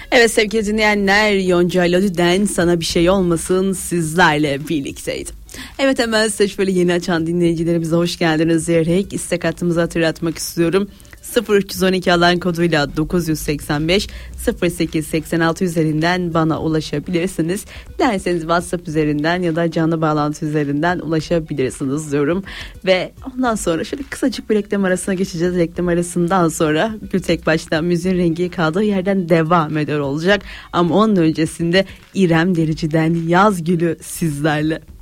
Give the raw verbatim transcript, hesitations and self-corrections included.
Evet sevgili dinleyenler, Yonca Lodü'den Sana Bir Şey Olmasın sizlerle birlikteydim. Evet, hemen size şöyle yeni açan dinleyicilerimize hoş geldiniz diyerek istek hattımızı hatırlatmak istiyorum. sıfır üç on iki alan koduyla dokuz seksen beş sıfır sekiz seksen altı üzerinden bana ulaşabilirsiniz. Dilerseniz WhatsApp üzerinden ya da canlı bağlantı üzerinden ulaşabilirsiniz diyorum. Ve ondan sonra şöyle kısacık bir reklam arasına geçeceğiz. Reklam arasından sonra Gültek baştan müziğin rengi kaldığı yerden devam eder olacak. Ama onun öncesinde İrem Derici'den Yaz Gülü sizlerle.